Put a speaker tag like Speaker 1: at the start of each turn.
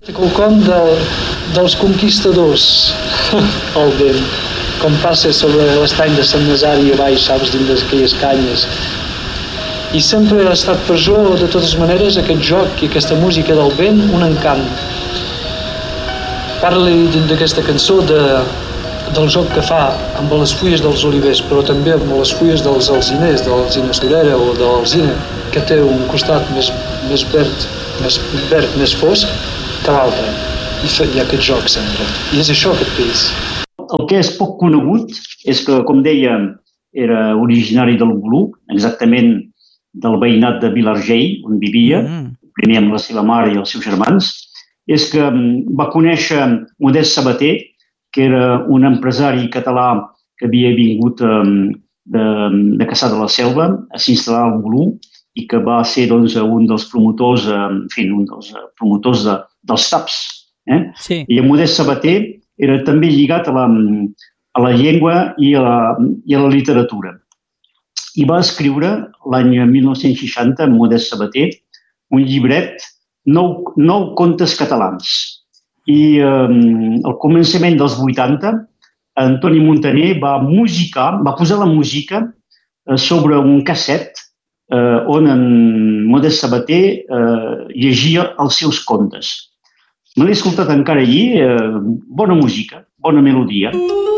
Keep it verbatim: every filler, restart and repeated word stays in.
Speaker 1: Quelcom de, dels conquistadors, el vent, com passa sobre l'estany de Sant Nazari a baix, saps, dins d'aquelles canyes. I sempre ha estat per jo, de totes maneres, aquest joc i aquesta música del vent, un encant. Parla dins d'aquesta cançó de, del joc que fa amb les fulles dels olivers, però també amb les fulles dels alziners, de l'alzina surera o de l'alzina, que té un costat més, més verd, més verd, més fosc que l'altre. I hi ha aquest joc sempre. I és això, aquest país.
Speaker 2: El que és poc conegut és que, com deia, era originari del Voló, exactament del veïnat de Vilargell, on vivia, mm. primer amb la seva mare i els seus germans, és que va conèixer Modest Sabater, que era un empresari català que havia vingut de, de Cassà de la Selva a s'instal·lar al Voló i que va ser doncs, un dels promotors, en fi, un dels promotors de, dels taps. Eh?
Speaker 3: Sí.
Speaker 2: I Modest Sabater era també lligat a la, a la llengua i a la, i a la literatura. I va escriure l'any mil nou-cents seixanta, amb Modest Sabater, un llibret, nou, nou contes catalans. I eh, al començament dels vuitanta, Antoni Muntaner va musicar, va posar la música eh, sobre un casset eh, on en Modest Sabater eh, llegia els seus contes. Me l'he escoltat encara allí, eh, bona música, bona melodia.